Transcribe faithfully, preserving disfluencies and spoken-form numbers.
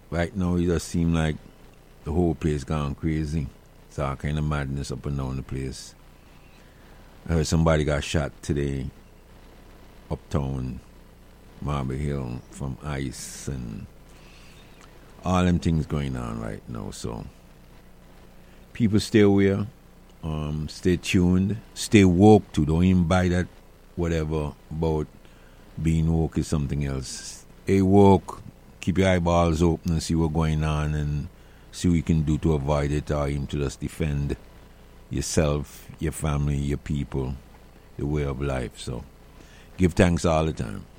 right now it just seem like the whole place gone crazy. It's all kind of madness up and down the place. I heard somebody got shot today uptown Marble Hill from ICE and all them things going on right now. So people stay aware, um, stay tuned, stay woke too. Don't even buy that whatever about being woke is something else. Stay woke, keep your eyeballs open and see what's going on and see what you can do to avoid it or even to just defend yourself, your family, your people, the way of life. So give thanks all the time.